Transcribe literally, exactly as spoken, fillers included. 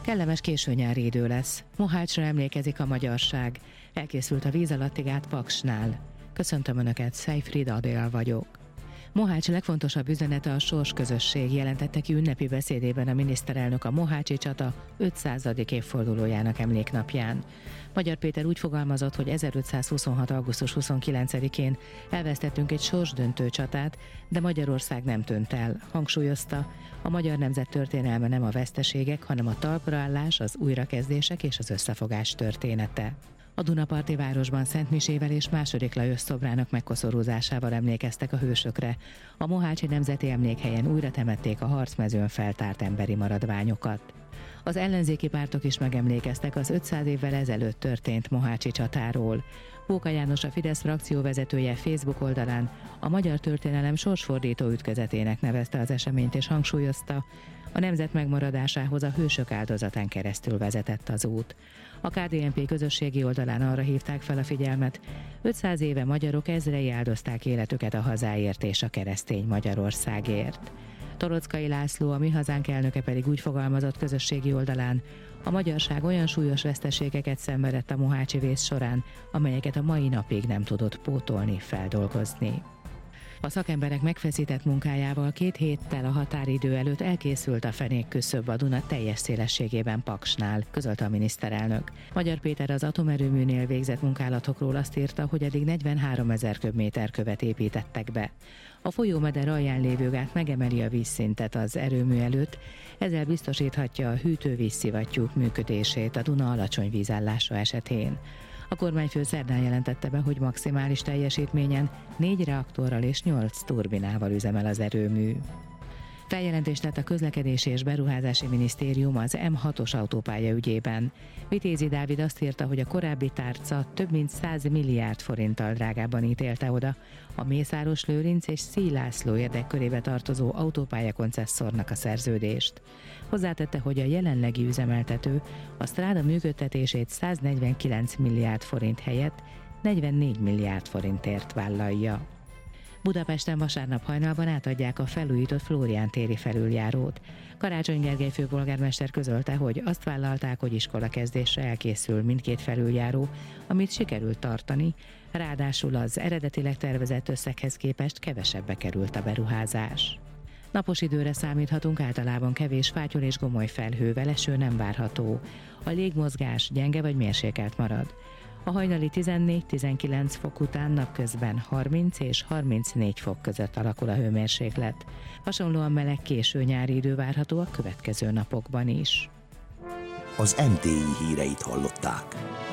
Kellemes későnyári idő lesz. Mohácsra emlékezik a magyarság. Elkészült a víz alatti gát Paksnál. Köszöntöm Önöket, Szejfried Adél vagyok. Mohács legfontosabb üzenete a sorsközösség, jelentette ki ünnepi beszédében a miniszterelnök a mohácsi csata ötszázadik évfordulójának emléknapján. Magyar Péter úgy fogalmazott, hogy ezerötszázhuszonhat. augusztus huszonkilencedikén elvesztettünk egy sorsdöntő csatát, de Magyarország nem tűnt el. Hangsúlyozta, a magyar nemzet történelme nem a veszteségek, hanem a talpraállás, az újrakezdések és az összefogás története. A Dunaparti városban szentmisével és második Lajos szobrának megkoszorúzásával emlékeztek a hősökre. A mohácsi nemzeti emlékhelyen újra temették a harcmezőn feltárt emberi maradványokat. Az ellenzéki pártok is megemlékeztek az ötszáz évvel ezelőtt történt mohácsi csatáról. Póka János, a Fidesz frakcióvezetője Facebook oldalán a magyar történelem sorsfordító ütközetének nevezte az eseményt, és hangsúlyozta, a nemzet megmaradásához a hősök áldozatán keresztül vezetett az út. A ká dé en pé közösségi oldalán arra hívták fel a figyelmet, ötszáz éve magyarok ezrei áldozták életüket a hazáért és a keresztény Magyarországért. Toroczkai László, a Mi Hazánk elnöke pedig úgy fogalmazott közösségi oldalán, a magyarság olyan súlyos veszteségeket szenvedett a mohácsi vész során, amelyeket a mai napig nem tudott pótolni, feldolgozni. A szakemberek megfeszített munkájával két héttel a határidő előtt elkészült a fenékküszöb a Duna teljes szélességében Paksnál, közölte a miniszterelnök. Magyar Péter az atomerőműnél végzett munkálatokról azt írta, hogy eddig negyvenháromezer köbméter követ építettek be. A folyómeder alján lévő gát megemeli a vízszintet az erőmű előtt, ezzel biztosíthatja a hűtővízszivattyúk működését a Duna alacsony vízállása esetén. A kormányfő szerdán jelentette be, hogy maximális teljesítményen négy reaktorral és nyolc turbinával üzemel az erőmű. Feljelentést tett a Közlekedési és Beruházási Minisztérium az em hatos autópálya ügyében. Vitézi Dávid azt írta, hogy a korábbi tárca több mint száz milliárd forinttal drágábban ítélte oda a Mészáros Lőrinc és Szíj László érdekkörébe tartozó autópálya koncesszornak a szerződést. Hozzátette, hogy a jelenlegi üzemeltető a stráda működtetését száznegyvenkilenc milliárd forint helyett negyvennégy milliárd forintért vállalja. Budapesten vasárnap hajnalban átadják a felújított Flórián téri felüljárót. Karácsony Gergely főpolgármester közölte, hogy azt vállalták, hogy iskolakezdésre elkészül mindkét felüljáró, amit sikerült tartani, ráadásul az eredetileg tervezett összeghez képest kevesebbe került a beruházás. Napos időre számíthatunk, általában kevés fátyol és gomoly felhővel, eső nem várható. A légmozgás gyenge vagy mérsékelt marad. A hajnali tizennégy-tizenkilenc fok után napközben harminc és harmincnégy fok között alakul a hőmérséklet. Hasonlóan meleg késő nyári idő várható a következő napokban is. Az em té i híreit hallották.